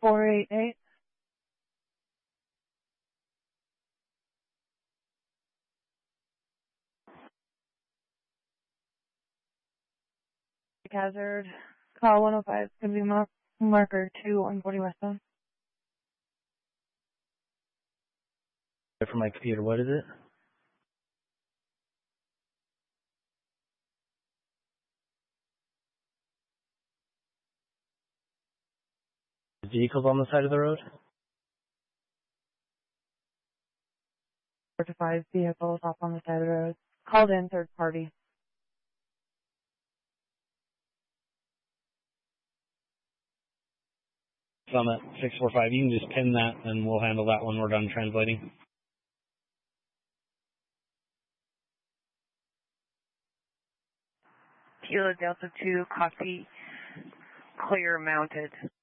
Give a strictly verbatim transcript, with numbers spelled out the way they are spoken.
four eight eight. Hazard. Call one oh five. Going to be mar marker two one forty westbound. From my computer, what is it? Vehicles on the side of the road? Four to five vehicles off on the side of the road. Called in third party. So I'm at six four five. You can just pin that and we'll handle that when we're done translating. Kilo Delta two, copy, clear mounted.